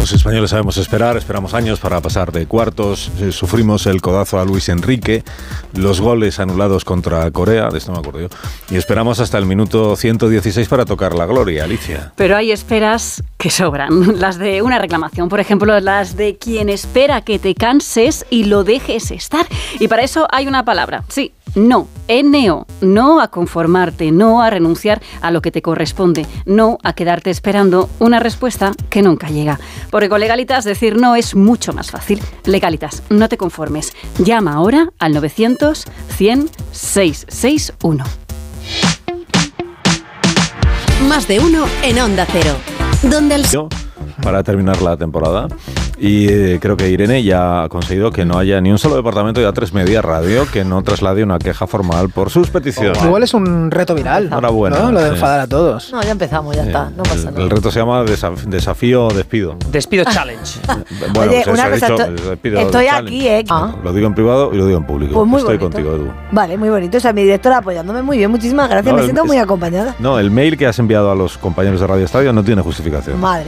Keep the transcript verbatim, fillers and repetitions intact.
Los españoles sabemos esperar, esperamos años para pasar de cuartos, eh, sufrimos el codazo a Luis Enrique, los goles anulados contra Corea, de esto me acuerdo yo, y esperamos hasta el minuto ciento dieciséis para tocar la gloria, Alicia. Pero hay esperas que sobran, las de una reclamación, por ejemplo, las de quien espera que te canses y lo dejes estar. Y para eso hay una palabra, sí, no, N O, no a conformarte, no a renunciar a lo que te corresponde, no a quedarte esperando una respuesta que nunca llega. Porque con Legalitas decir no es mucho más fácil. Legalitas, no te conformes. Llama ahora al novecientos, cien, seiscientos sesenta y uno. Más de uno en Onda Cero. Donde el... Para terminar la temporada. Y eh, creo que Irene ya ha conseguido que no haya ni un solo departamento de A tres Media Radio que no traslade una queja formal por sus peticiones. Oh, igual es un reto viral. Enhorabuena. ¿No? Lo de sí. enfadar a todos. No, ya empezamos, ya Sí. está, no pasa el, nada. el reto se llama desaf- desafío o despido. Despido challenge. Bueno, Oye, pues una eso he cosa, dicho, esto- despido estoy challenge. aquí, ¿eh? Ah. Lo digo en privado y lo digo en público. Pues muy Estoy bonito. contigo, Edu. Vale, muy bonito. O sea, mi directora apoyándome muy bien. Muchísimas gracias. No, Me el- siento es- muy acompañada. No, el mail que has enviado a los compañeros de Radio Estadio no tiene justificación. Madre.